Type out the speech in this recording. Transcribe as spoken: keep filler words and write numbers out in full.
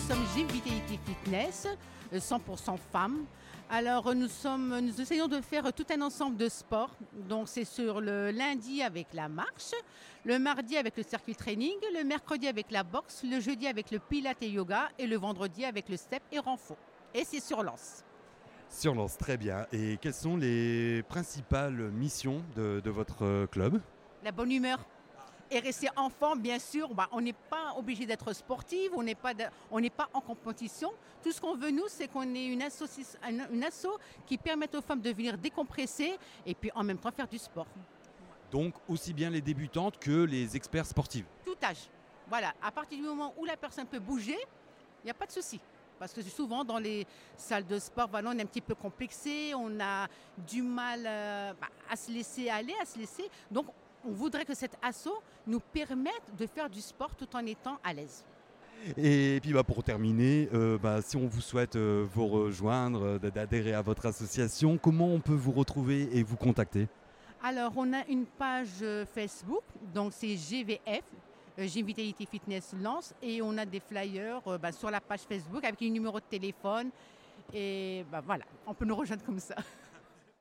sommes Gym Vitality Fitness, euh, cent pour cent femmes. Alors nous, sommes, nous essayons de faire tout un ensemble de sports. Donc c'est sur le lundi avec la marche, le mardi avec le circuit training, le mercredi avec la boxe, le jeudi avec le pilates et yoga et le vendredi avec le step et renfo. Et c'est sur Lens. Sur Lens, très bien. Et quelles sont les principales missions de, de votre club ? La bonne humeur. Et rester enfant, bien sûr, bah, on n'est pas obligé d'être sportive, on n'est pas, de, on n'est pas en compétition. Tout ce qu'on veut, nous, c'est qu'on ait une asso, une asso qui permette aux femmes de venir décompresser et puis en même temps faire du sport. Donc aussi bien les débutantes que les experts sportifs. Tout âge. Voilà, à partir du moment où la personne peut bouger, il n'y a pas de souci. Parce que souvent, dans les salles de sport, voilà, on est un petit peu complexé, on a du mal euh, bah, à se laisser aller, à se laisser. Donc, on voudrait que cet asso nous permette de faire du sport tout en étant à l'aise. Et puis bah, pour terminer, euh, bah, si on vous souhaite euh, vous rejoindre, euh, d'adhérer à votre association, comment on peut vous retrouver et vous contacter ? Alors, on a une page Facebook, donc c'est G V F, euh, Gym Vitality Fitness Lens, et on a des flyers euh, bah, sur la page Facebook avec les numéros de téléphone. Et bah, voilà, on peut nous rejoindre comme ça.